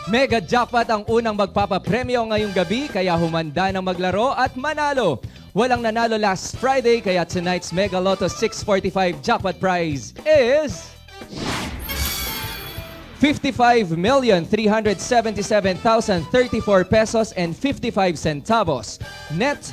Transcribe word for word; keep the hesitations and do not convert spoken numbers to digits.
Mega Jackpot ang unang magpapapremyo ngayong gabi kaya humanda ng maglaro at manalo. Walang nanalo last Friday kaya tonight's Mega Lotto six forty-five jackpot prize is fifty-five million three hundred seventy-seven thousand thirty-four pesos and fifty-five centavos. Net